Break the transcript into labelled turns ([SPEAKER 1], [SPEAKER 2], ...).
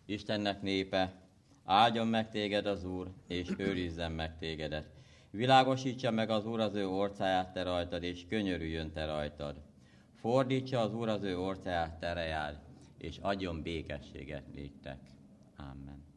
[SPEAKER 1] Istennek népe, áldjon meg téged az Úr, és őrizzen meg tégedet. Világosítsa meg az Úr az ő orcáját te rajtad, és könyörüljön te rajtad. Fordítsa az Úr az ő orcáját te reád, és adjon békességet néktek. Amen.